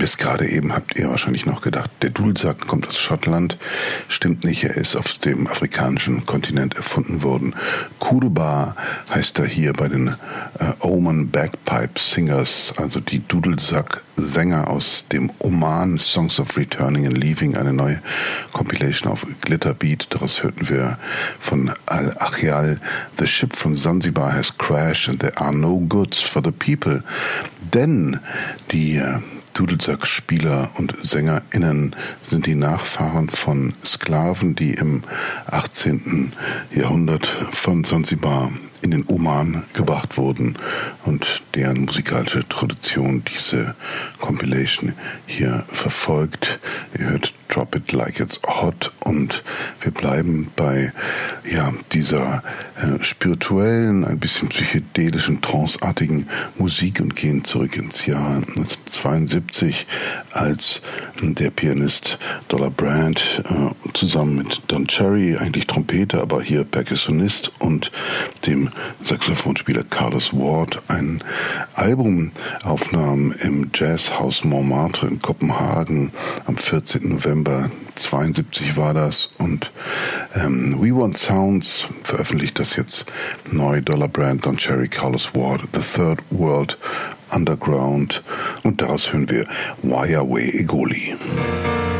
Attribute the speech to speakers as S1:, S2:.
S1: Bis gerade eben habt ihr wahrscheinlich noch gedacht, der Dudelsack kommt aus Schottland. Stimmt nicht, er ist auf dem afrikanischen Kontinent erfunden worden. Kuruba heißt er hier bei den Oman Bagpipe Singers, also die Dudelsack-Sänger aus dem Oman, Songs of Returning and Leaving, eine neue Compilation auf Glitterbeat. Daraus hörten wir von Al-Achial, The ship from Zanzibar has crashed and there are no goods for the people. Denn die Dudelsackspieler und SängerInnen sind die Nachfahren von Sklaven, die im 18. Jahrhundert von Zanzibar in den Oman gebracht wurden und deren musikalische Tradition diese Compilation hier verfolgt. Ihr hört Drop It Like It's Hot und wir bleiben bei dieser spirituellen, ein bisschen psychedelischen, tranceartigen Musik und gehen zurück ins Jahr 1972, als der Pianist Dollar Brand zusammen mit Don Cherry, eigentlich Trompeter, aber hier Percussionist, und dem Saxophonspieler Carlos Ward ein Album aufnahm im Jazzhaus Montmartre in Kopenhagen am 14. November 1972 war das, und We Want Sounds veröffentlicht das jetzt neu. Dollar Brand, Don Cherry, Carlos Ward, The Third World Underground, und daraus hören wir Why Away Egoli.